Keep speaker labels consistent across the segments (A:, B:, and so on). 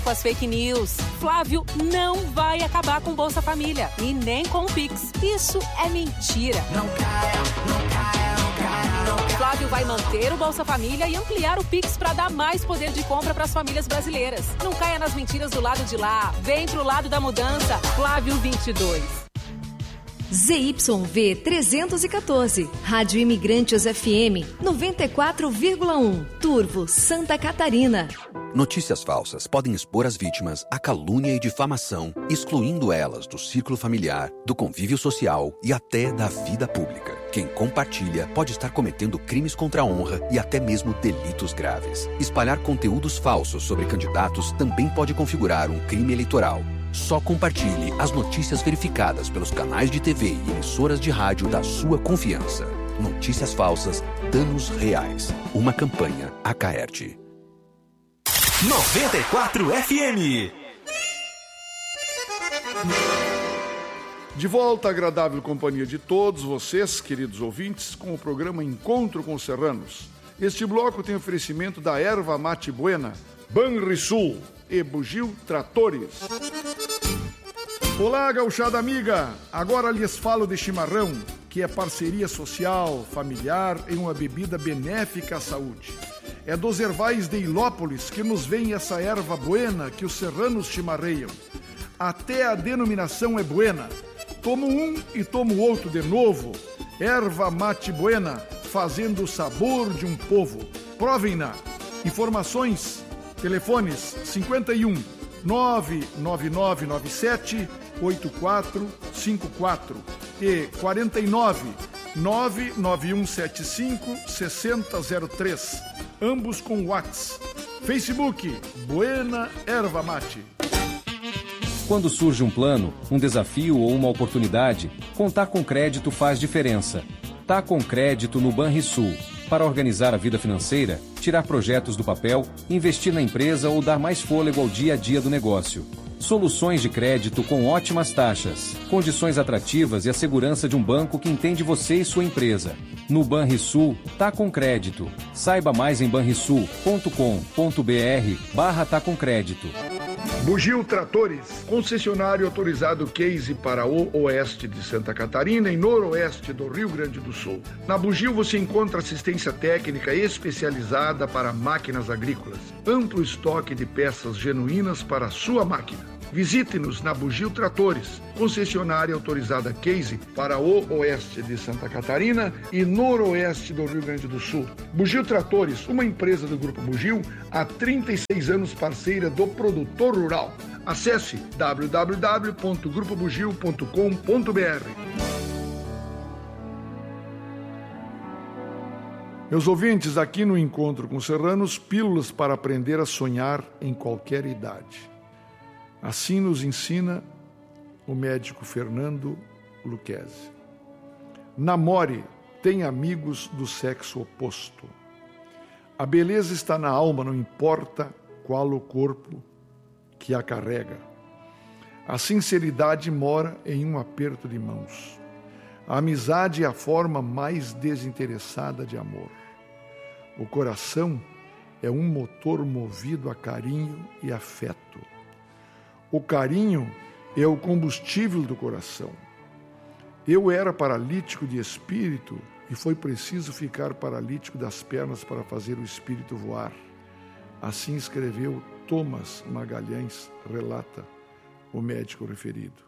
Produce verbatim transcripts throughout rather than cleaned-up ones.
A: Com as fake news. Flávio não vai acabar com Bolsa Família e nem com o Pix. Isso é mentira. Não caia, não caia, não caia, não caia. Flávio vai manter o Bolsa Família e ampliar o Pix para dar mais poder de compra para as famílias brasileiras. Não caia nas mentiras do lado de lá. Vem pro lado da mudança. Flávio vinte e dois.
B: Z Y V trezentos e quatorze, Rádio Imigrantes F M noventa e quatro vírgula um, Turvo, Santa Catarina.
C: Notícias falsas podem expor as vítimas à calúnia e difamação, excluindo elas do círculo familiar, do convívio social e até da vida pública. Quem compartilha pode estar cometendo crimes contra a honra e até mesmo delitos graves. Espalhar conteúdos falsos sobre candidatos também pode configurar um crime eleitoral. Só compartilhe as notícias verificadas pelos canais de T V e emissoras de rádio da sua confiança. Notícias falsas, danos reais. Uma campanha Acaerte.
D: noventa e quatro F M.
E: De volta à agradável companhia de todos vocês, queridos ouvintes, com o programa Encontro com Serranos. Este bloco tem oferecimento da Erva Mate Buena, Banrisul e Bugio Tratores. Olá, gauchada amiga! Agora lhes falo de chimarrão, que é parceria social, familiar em uma bebida benéfica à saúde. É dos ervais de Ilópolis que nos vem essa erva buena que os serranos chimarreiam. Até a denominação é buena. Tomo um e tomo outro de novo. Erva Mate Buena, fazendo o sabor de um povo. Provem-na. Informações, telefones cinquenta e um, nove nove nove nove sete, oito quatro cinco quatro e quarenta e nove, nove nove um sete cinco, seis zero zero três. Ambos com WhatsApp. Facebook, Buena Erva Mate.
F: Quando surge um plano, um desafio ou uma oportunidade, contar com crédito faz diferença. Tá com crédito no Banrisul. Para organizar a vida financeira, tirar projetos do papel, investir na empresa ou dar mais fôlego ao dia a dia do negócio. Soluções de crédito com ótimas taxas, condições atrativas e a segurança de um banco que entende você e sua empresa. No Banrisul, tá com crédito. Saiba mais em banrisul ponto com ponto br barra tá com crédito.
E: Bugio Tratores, concessionário autorizado Case para o oeste de Santa Catarina e noroeste do Rio Grande do Sul. Na Bugio você encontra assistência técnica especializada para máquinas agrícolas, amplo estoque de peças genuínas para a sua máquina. Visite-nos na Bugio Tratores, concessionária autorizada Case para o oeste de Santa Catarina e noroeste do Rio Grande do Sul. Bugio Tratores, uma empresa do Grupo Bugio, há trinta e seis anos parceira do produtor rural. Acesse w w w ponto grupo bugio ponto com ponto b r. Meus ouvintes, aqui no Encontro com Serranos, pílulas para aprender a sonhar em qualquer idade. Assim nos ensina o médico Fernando Lucchesi. Namore, tenha amigos do sexo oposto. A beleza está na alma, não importa qual o corpo que a carrega. A sinceridade mora em um aperto de mãos. A amizade é a forma mais desinteressada de amor. O coração é um motor movido a carinho e afeto. O carinho é o combustível do coração. Eu era paralítico de espírito e foi preciso ficar paralítico das pernas para fazer o espírito voar. Assim escreveu Thomas Magalhães, relata o médico referido.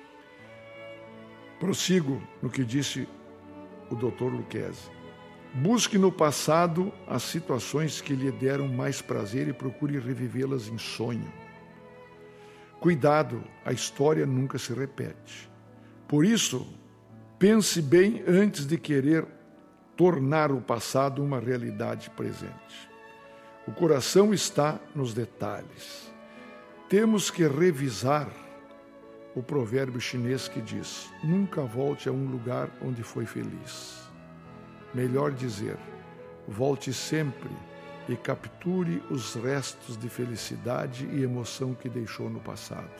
E: Prossigo no que disse o doutor Lucchesi. Busque no passado as situações que lhe deram mais prazer e procure revivê-las em sonho. Cuidado, a história nunca se repete. Por isso, pense bem antes de querer tornar o passado uma realidade presente. O coração está nos detalhes. Temos que revisar o provérbio chinês que diz: nunca volte a um lugar onde foi feliz. Melhor dizer, volte sempre e capture os restos de felicidade e emoção que deixou no passado.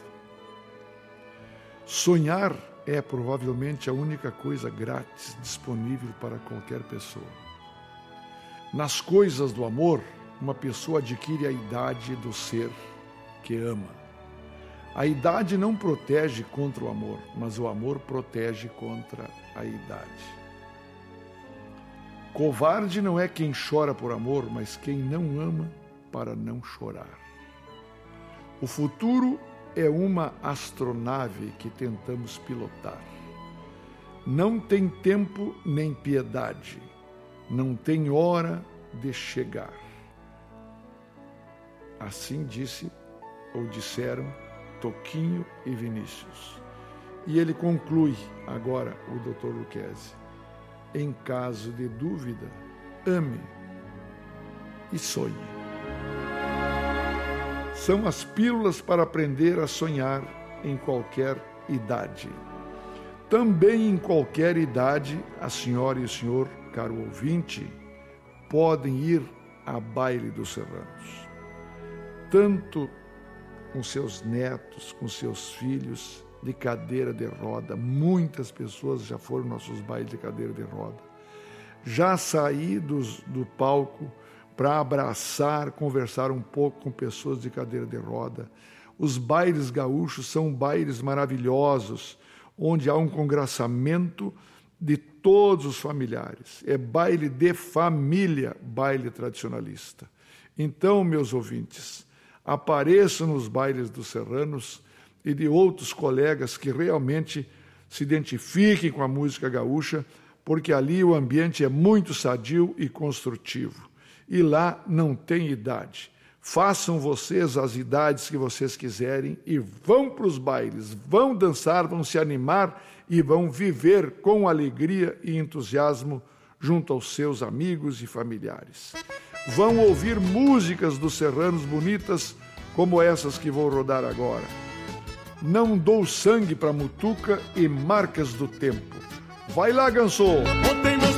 E: Sonhar é provavelmente a única coisa grátis disponível para qualquer pessoa. Nas coisas do amor, uma pessoa adquire a idade do ser que ama. A idade não protege contra o amor, mas o amor protege contra a idade. Covarde não é quem chora por amor, mas quem não ama para não chorar. O futuro é uma astronave que tentamos pilotar. Não tem tempo nem piedade, não tem hora de chegar. Assim disse ou disseram Toquinho e Vinícius. E ele conclui agora, o doutor Lucchesi: em caso de dúvida, ame e sonhe. São as pílulas para aprender a sonhar em qualquer idade. Também em qualquer idade, a senhora e o senhor, caro ouvinte, podem ir a baile dos serranos. Tanto com seus netos, com seus filhos, de cadeira de roda. Muitas pessoas já foram nossos bailes de cadeira de roda. Já saí dos, do palco para abraçar, conversar um pouco com pessoas de cadeira de roda. Os bailes gaúchos são bailes maravilhosos, onde há um congraçamento de todos os familiares. É baile de família, baile tradicionalista. Então, meus ouvintes, apareçam nos bailes dos serranos e de outros colegas que realmente se identifiquem com a música gaúcha, porque ali o ambiente é muito sadio e construtivo. E lá não tem idade. Façam vocês as idades que vocês quiserem e vão para os bailes, vão dançar, vão se animar e vão viver com alegria e entusiasmo junto aos seus amigos e familiares. Vão ouvir músicas dos serranos bonitas como essas que vou rodar agora. Não dou sangue para mutuca e marcas do tempo. Vai lá, Gansô!
G: Botei meus